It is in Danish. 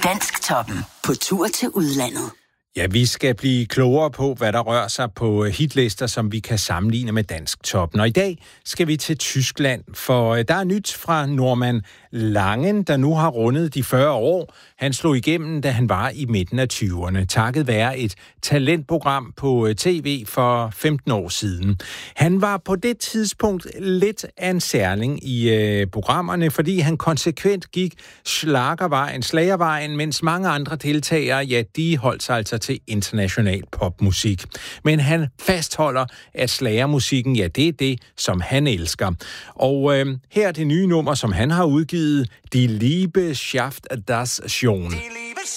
Dansktoppen. På tur til udlandet. Ja, vi skal blive klogere på, hvad der rører sig på hitlister, som vi kan sammenligne med Dansktoppen. Og i dag skal vi til Tyskland, for der er nyt fra Norman Langen, der nu har rundet de 40 år. Han slog igennem, da han var i midten af 20'erne, takket være et talentprogram på tv for 15 år siden. Han var på det tidspunkt lidt af en særling i programmerne, fordi han konsekvent gik slagervejen, mens mange andre deltagere, ja, de holdt sig altså til international popmusik. Men han fastholder, at slagermusikken, ja, det er det, som han elsker. Og her er det nye nummer, som han har udgivet, Die Liebe schafft das schon.